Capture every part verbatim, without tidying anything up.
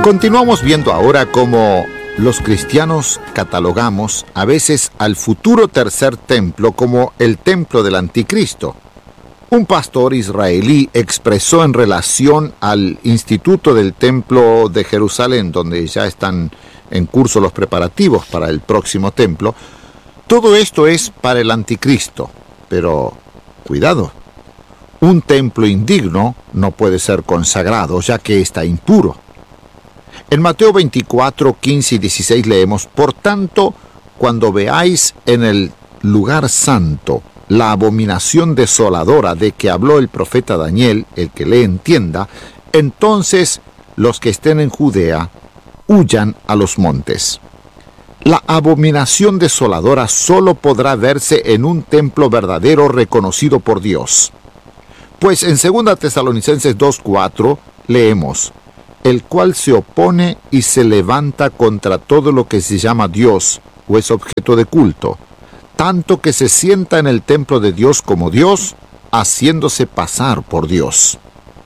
Continuamos viendo ahora cómo los cristianos catalogamos a veces al futuro tercer templo como el templo del anticristo. Un pastor israelí expresó en relación al instituto del templo de Jerusalén, donde ya están en curso los preparativos para el próximo templo, todo esto es para el anticristo, pero cuidado, un templo indigno no puede ser consagrado, ya que está impuro. En Mateo veinticuatro, quince y dieciséis leemos: Por tanto, cuando veáis en el lugar santo la abominación desoladora de que habló el profeta Daniel, el que le entienda, entonces los que estén en Judea huyan a los montes. La abominación desoladora solo podrá verse en un templo verdadero reconocido por Dios. Pues en segunda Tesalonicenses dos cuatro leemos: el cual se opone y se levanta contra todo lo que se llama Dios o es objeto de culto, tanto que se sienta en el templo de Dios como Dios, haciéndose pasar por Dios.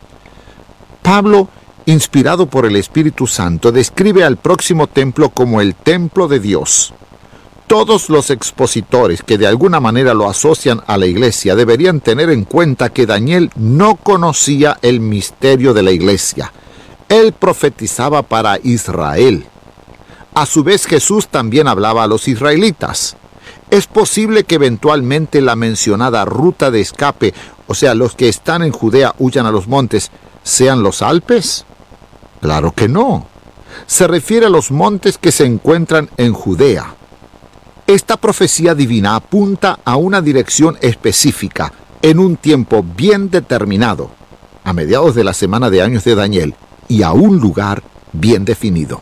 Pablo, inspirado por el Espíritu Santo, describe al próximo templo como el templo de Dios. Todos los expositores que de alguna manera lo asocian a la iglesia deberían tener en cuenta que Daniel no conocía el misterio de la iglesia. Él profetizaba para Israel. A su vez, Jesús también hablaba a los israelitas. ¿Es posible que eventualmente la mencionada ruta de escape, o sea, los que están en Judea huyan a los montes, sean los Alpes? Claro que no. Se refiere a los montes que se encuentran en Judea. Esta profecía divina apunta a una dirección específica, en un tiempo bien determinado, a mediados de la semana de años de Daniel, y a un lugar bien definido.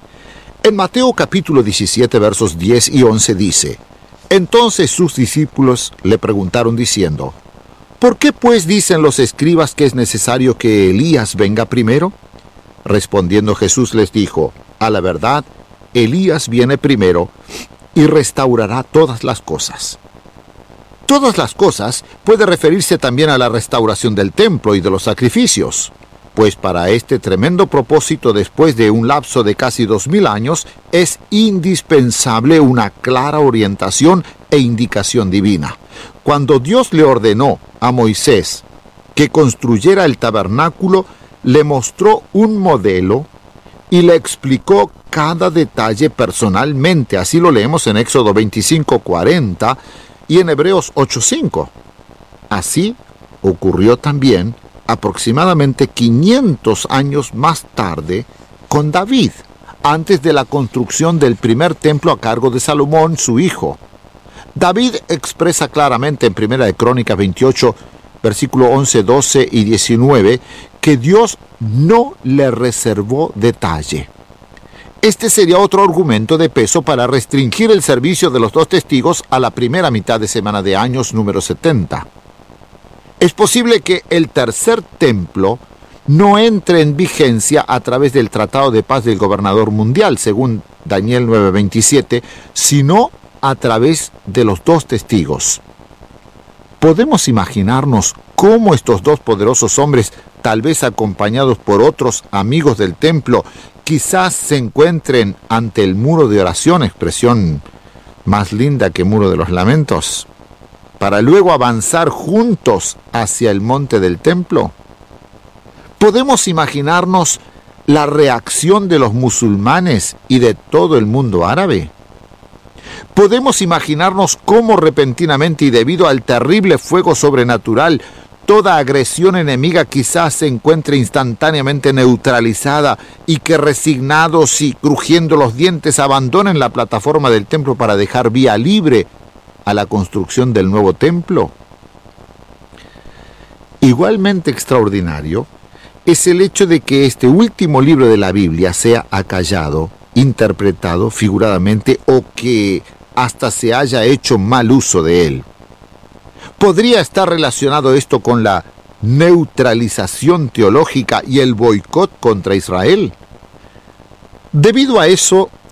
En Mateo capítulo diecisiete, versos diez y once dice: Entonces sus discípulos le preguntaron diciendo: ¿Por qué pues dicen los escribas que es necesario que Elías venga primero? Respondiendo Jesús les dijo: A la verdad, Elías viene primero y restaurará todas las cosas. Todas las cosas puede referirse también a la restauración del templo y de los sacrificios, pues para este tremendo propósito, después de un lapso de casi dos mil años, es indispensable una clara orientación e indicación divina. Cuando Dios le ordenó a Moisés que construyera el tabernáculo, le mostró un modelo y le explicó cada detalle personalmente. Así lo leemos en Éxodo veinticinco, cuarenta y en Hebreos ocho, cinco. Así ocurrió también aproximadamente quinientos años más tarde con David, antes de la construcción del primer templo a cargo de Salomón, su hijo. David expresa claramente en Primera de Crónicas veintiocho, versículo once, doce y diecinueve, que Dios no le reservó detalle. Este sería otro argumento de peso para restringir el servicio de los dos testigos a la primera mitad de semana de años número setenta. Es posible que el tercer templo no entre en vigencia a través del Tratado de Paz del Gobernador Mundial, según Daniel nueve veintisiete, sino a través de los dos testigos. ¿Podemos imaginarnos cómo estos dos poderosos hombres, tal vez acompañados por otros amigos del templo, quizás se encuentren ante el muro de oración, expresión más linda que muro de los lamentos, para luego avanzar juntos hacia el monte del templo? ¿Podemos imaginarnos la reacción de los musulmanes y de todo el mundo árabe? ¿Podemos imaginarnos cómo repentinamente y debido al terrible fuego sobrenatural, toda agresión enemiga quizás se encuentre instantáneamente neutralizada y que resignados y crujiendo los dientes abandonen la plataforma del templo para dejar vía libre a la construcción del nuevo templo? Igualmente extraordinario es el hecho de que este último libro de la Biblia sea acallado, interpretado figuradamente o que hasta se haya hecho mal uso de él. ¿Podría estar relacionado esto con la neutralización teológica y el boicot contra Israel? Debido a eso,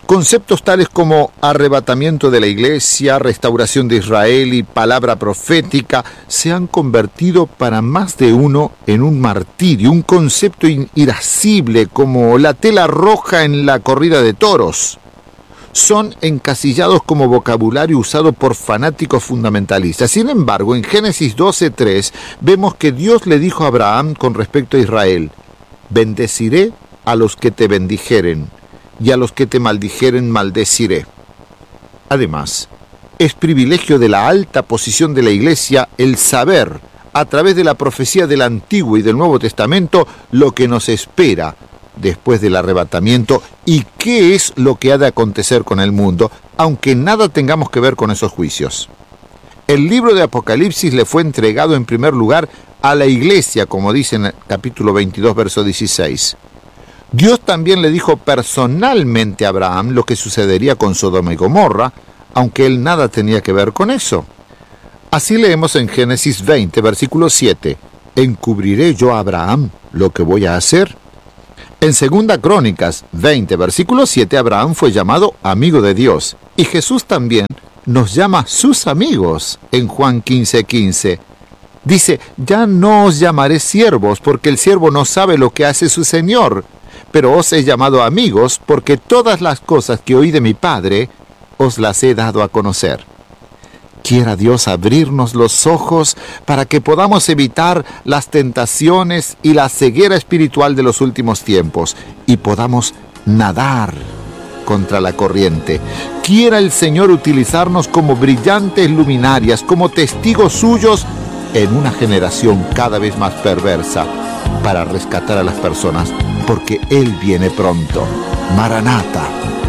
Conceptos tales como arrebatamiento de la iglesia, restauración de Israel y palabra profética se han convertido para más de uno en un martirio, un concepto irascible como la tela roja en la corrida de toros. Son encasillados como vocabulario usado por fanáticos fundamentalistas. Sin embargo, en Génesis doce tres vemos que Dios le dijo a Abraham con respecto a Israel: bendeciré a los que te bendijeren, y a los que te maldijeren maldeciré. Además, es privilegio de la alta posición de la Iglesia el saber, a través de la profecía del Antiguo y del Nuevo Testamento, lo que nos espera después del arrebatamiento y qué es lo que ha de acontecer con el mundo, aunque nada tengamos que ver con esos juicios. El libro de Apocalipsis le fue entregado en primer lugar a la Iglesia, como dice en el capítulo veintidós, verso dieciséis. Dios también le dijo personalmente a Abraham lo que sucedería con Sodoma y Gomorra, aunque él nada tenía que ver con eso. Así leemos en Génesis veinte, versículo siete: ¿encubriré yo a Abraham lo que voy a hacer? En Segunda Crónicas veinte, versículo siete, Abraham fue llamado amigo de Dios, y Jesús también nos llama sus amigos en Juan quince, quince. Dice: ya no os llamaré siervos, porque el siervo no sabe lo que hace su señor, pero os he llamado amigos, porque todas las cosas que oí de mi Padre os las he dado a conocer. Quiera Dios abrirnos los ojos para que podamos evitar las tentaciones y la ceguera espiritual de los últimos tiempos y podamos nadar contra la corriente. Quiera el Señor utilizarnos como brillantes luminarias, como testigos suyos en una generación cada vez más perversa, para rescatar a las personas, porque Él viene pronto. Maranata.